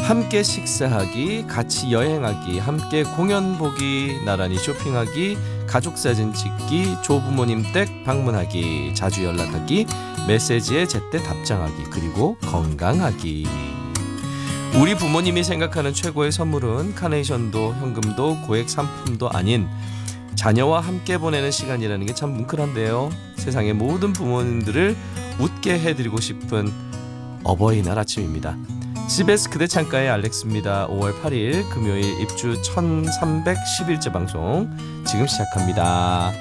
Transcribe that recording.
함께 식사하기, 같이 여행하기, 함께 공연 보기, 나란히 쇼핑하기, 가족 사진 찍기, 조부모님 댁 방문하기, 자주 연락하기, 메시지에 제때 답장하기, 그리고 건강하기. 우리 부모님이 생각하는 최고의 선물은 카네이션도 현금도 고액 상품도 아닌 자녀와 함께 보내는 시간이라는 게 참 뭉클한데요. 세상의 모든 부모님들을 웃게 해드리고 싶은 어버이날 아침입니다. CBS 그대 창가의 알렉스입니다. 5월 8일 금요일 입주 1311째 방송 지금 시작합니다.